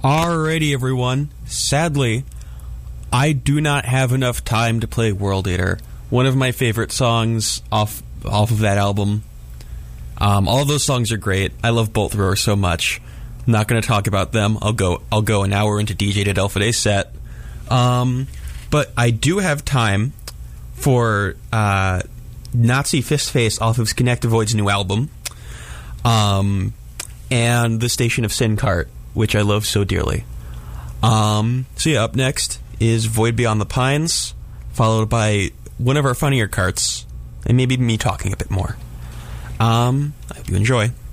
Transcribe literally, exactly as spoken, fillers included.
Alrighty, everyone. Sadly, I do not have enough time to play World Eater, one of my favorite songs off off of that album. Um, all of those songs are great. I love Bolt Thrower so much. I'm not going to talk about them. I'll go I'll go an hour into D J Adelphide's set. Um, but I do have time for uh, Nazi Fistface off of Skynectovoid's new album, um, and The Station of Sincart, which I love so dearly. Um, so yeah, up next is Void Beyond the Pines, followed by one of our funnier carts, and maybe me talking a bit more. Um, I hope you enjoy.